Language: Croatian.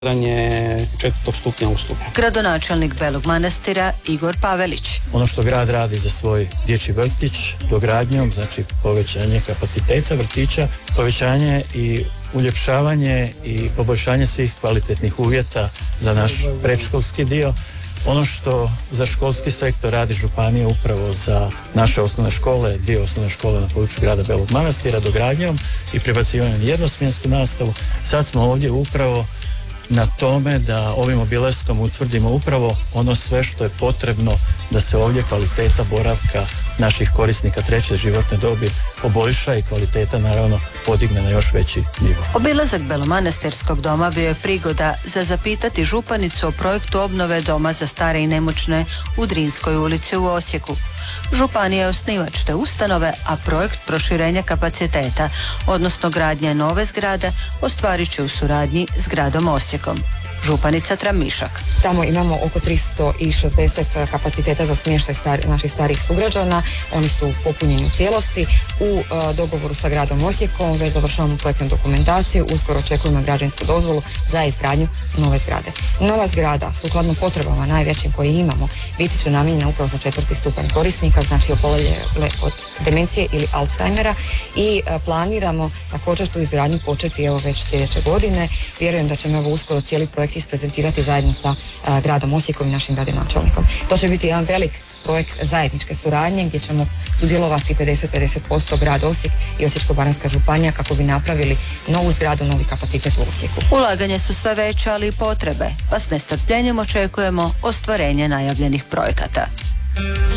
četvrtog stupnja usluge. Gradonačelnik Belog Manastira Igor Pavelić. Ono što grad radi za svoj dječji vrtić dogradnjom, znači povećanje kapaciteta vrtića, povećanje i uljepšavanje i poboljšanje svih kvalitetnih uvjeta za naš predškolski dio. Ono što za školski sektor radi županija upravo za naše osnovne škole, 2 osnovne škole na području grada Belog Manastira, dogradnjom i prebacivanjem jednosmjensku nastavu. Sad smo ovdje upravo na tome da ovim obilaskom utvrdimo upravo ono sve što je potrebno da se ovdje kvaliteta boravka naših korisnika treće životne dobi poboljša i kvaliteta naravno podigne na još veći nivo. Obilazak Belomanastirskog doma bio je prigoda za zapitati županicu o projektu obnove doma za stare i nemoćne u Drinskoj ulici u Osijeku. Županija je osnivač te ustanove, a projekt proširenja kapaciteta, odnosno gradnje nove zgrade, ostvarit će u suradnji s gradom Osijekom. Županica Tramišak. Tamo imamo oko 360 kapaciteta za smještaj naših starijih sugrađana. Oni su popunjeni u cijelosti. U dogovoru sa gradom Osijekom već završavamo projektnu dokumentaciju. Uskoro očekujemo građevinsku dozvolu za izgradnju nove zgrade. Nova zgrada, sukladno potrebama najvećim koje imamo, biti će namijenjena upravo za 4. stupanj korisnika, znači oboljele od demencije ili Alzheimera, i planiramo također tu izgradnju početi već sljedeće godine. Vjerujem da ćemo uskoro cijeli projekt isprezentirati zajedno sa gradom Osijekom i našim gradonačelnikom. To će biti jedan velik projekt zajedničke suradnje gdje ćemo sudjelovati 50% grad Osijek i Osječko-baranjska županija kako bi napravili novu zgradu, novi kapacitet u Osijeku. Ulaganje su sve veće, ali i potrebe, pa s nestrpljenjem očekujemo ostvarenje najavljenih projekata.